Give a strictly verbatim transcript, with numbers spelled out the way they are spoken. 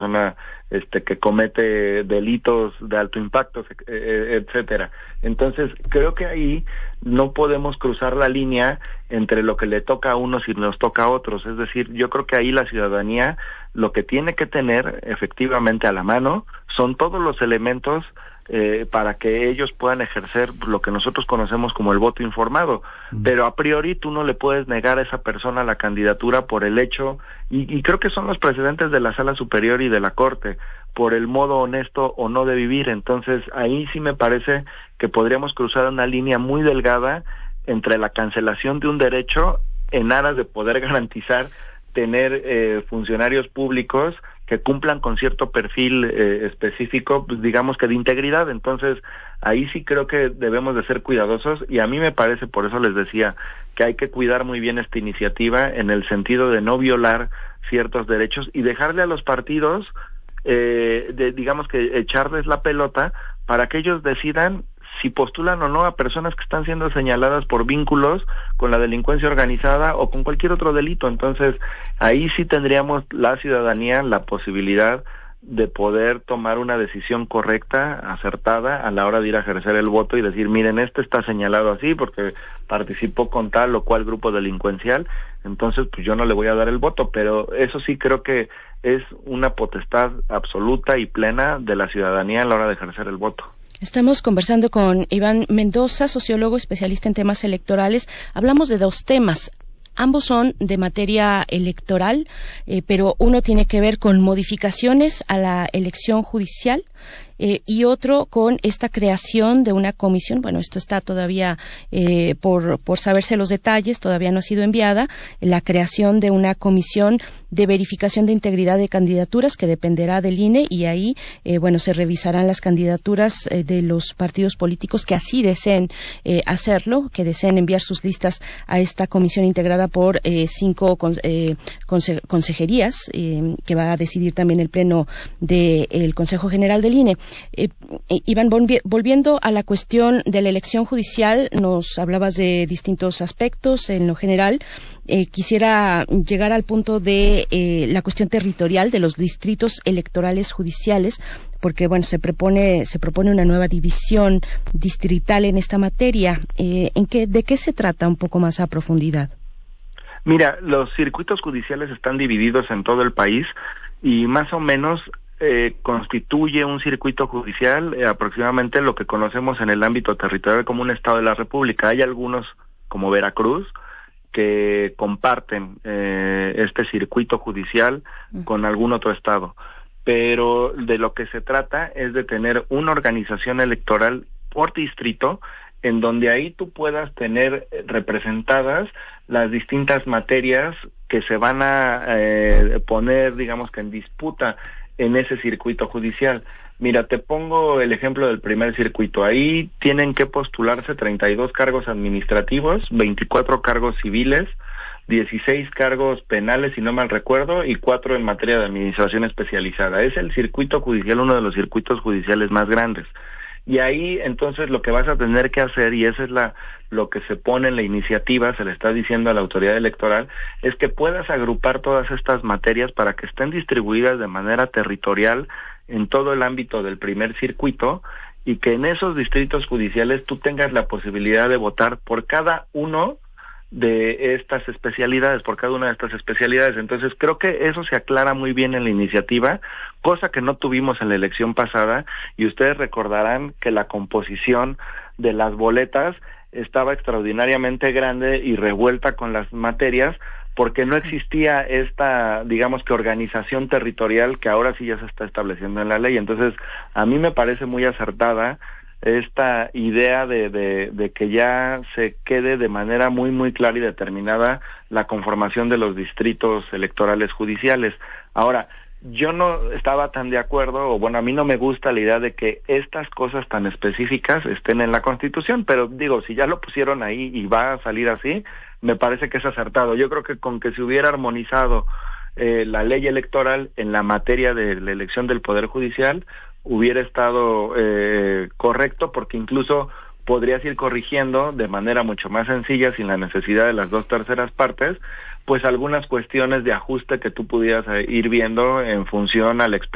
persona este que comete delitos de alto impacto, etcétera. Entonces, creo que ahí no podemos cruzar la línea entre lo que le toca a unos y nos toca a otros. Es decir, yo creo que ahí la ciudadanía lo que tiene que tener efectivamente a la mano son todos los elementos Eh, para que ellos puedan ejercer lo que nosotros conocemos como el voto informado, mm. pero a priori tú no le puedes negar a esa persona la candidatura por el hecho, y, y creo que son los precedentes de la Sala Superior y de la Corte, por el modo honesto o no de vivir. Entonces ahí sí me parece que podríamos cruzar una línea muy delgada entre la cancelación de un derecho en aras de poder garantizar tener eh, funcionarios públicos que cumplan con cierto perfil eh, específico, pues digamos que de integridad. Entonces, ahí sí creo que debemos de ser cuidadosos, y a mí me parece, por eso les decía, que hay que cuidar muy bien esta iniciativa en el sentido de no violar ciertos derechos y dejarle a los partidos, eh, de, digamos que echarles la pelota para que ellos decidan si postulan o no a personas que están siendo señaladas por vínculos con la delincuencia organizada o con cualquier otro delito. Entonces, ahí sí tendríamos la ciudadanía la posibilidad de poder tomar una decisión correcta, acertada, a la hora de ir a ejercer el voto y decir, miren, este está señalado así porque participó con tal o cual grupo delincuencial, entonces pues yo no le voy a dar el voto. Pero eso sí creo que es una potestad absoluta y plena de la ciudadanía a la hora de ejercer el voto. Estamos conversando con Iván Mendoza, sociólogo especialista en temas electorales. Hablamos de dos temas. Ambos son de materia electoral, eh, pero uno tiene que ver con modificaciones a la elección judicial eh, y otro con esta creación de una comisión. Bueno, esto está todavía eh, por, por saberse los detalles, todavía no ha sido enviada, la creación de una comisión de verificación de integridad de candidaturas que dependerá del I N E, y ahí, eh, bueno, se revisarán las candidaturas eh, de los partidos políticos que así deseen eh, hacerlo, que deseen enviar sus listas a esta comisión integrada por eh, cinco con, eh, conse- consejerías eh, que va a decidir también el Pleno del Consejo General del I N E. Eh, eh, Iván, volvi- volviendo a la cuestión de la elección judicial, nos hablabas de distintos aspectos en lo general. Eh, quisiera llegar al punto de eh, la cuestión territorial de los distritos electorales judiciales, porque bueno, se propone se propone una nueva división distrital en esta materia. Eh, ¿en qué de qué se trata un poco más a profundidad? Mira, los circuitos judiciales están divididos en todo el país y más o menos eh, constituye un circuito judicial eh, aproximadamente lo que conocemos en el ámbito territorial como un estado de la República. Hay algunos, como Veracruz, que comparten eh, este circuito judicial con algún otro estado, pero de lo que se trata es de tener una organización electoral por distrito, en donde ahí tú puedas tener representadas las distintas materias que se van a eh, poner, digamos que en disputa en ese circuito judicial. Mira, te pongo el ejemplo del primer circuito. Ahí tienen que postularse treinta y dos cargos administrativos, veinticuatro cargos civiles, dieciséis cargos penales, si no mal recuerdo, y cuatro en materia de administración especializada. Es el circuito judicial, uno de los circuitos judiciales más grandes. Y ahí, entonces, lo que vas a tener que hacer, y eso es la lo que se pone en la iniciativa, se le está diciendo a la autoridad electoral, es que puedas agrupar todas estas materias para que estén distribuidas de manera territorial en todo el ámbito del primer circuito, y que en esos distritos judiciales tú tengas la posibilidad de votar por cada uno de estas especialidades, por cada una de estas especialidades. Entonces creo que eso se aclara muy bien en la iniciativa, cosa que no tuvimos en la elección pasada, y ustedes recordarán que la composición de las boletas estaba extraordinariamente grande y revuelta con las materias, porque no existía esta, digamos que organización territorial que ahora sí ya se está estableciendo en la ley. Entonces, a mí me parece muy acertada esta idea de, de, de que ya se quede de manera muy, muy clara y determinada la conformación de los distritos electorales judiciales. Ahora, yo no estaba tan de acuerdo, o bueno, a mí no me gusta la idea de que estas cosas tan específicas estén en la Constitución, pero digo, si ya lo pusieron ahí y va a salir así, me parece que es acertado. Yo creo que con que se hubiera armonizado eh, la ley electoral en la materia de la elección del Poder Judicial, hubiera estado eh, correcto, porque incluso podrías ir corrigiendo de manera mucho más sencilla, sin la necesidad de las dos terceras partes, pues algunas cuestiones de ajuste que tú pudieras ir viendo en función al